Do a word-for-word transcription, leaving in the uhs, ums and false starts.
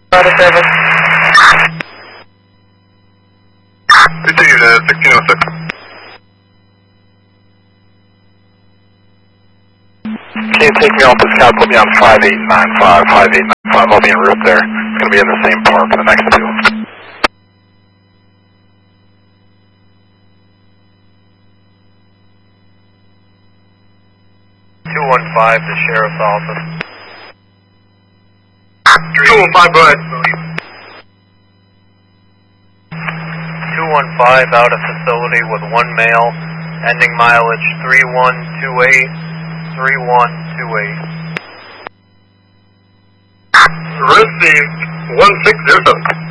Delta seven. Continue to sixteen oh six. Can you take me off this cab, put me on five eight nine five, five eight nine five, I'll be en route there. It's going to be in the same park in the next two. two one five, the Sheriff's Office. two one five, go ahead. two one five out of facility with one male, ending mileage three one two eight, three one two eight. Received one six zero seven.